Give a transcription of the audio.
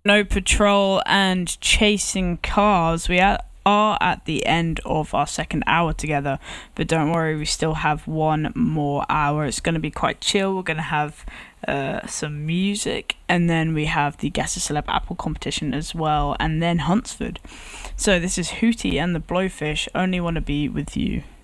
No Patrol and Chasing Cars. Are at the end of our second hour together, but don't worry, we still have one more hour. It's going to be quite chill. We're going to have some music, and then we have the Guess a Celeb Apple competition as well, and then Huntsford. So this is Hootie and the Blowfish. Only want to be with you.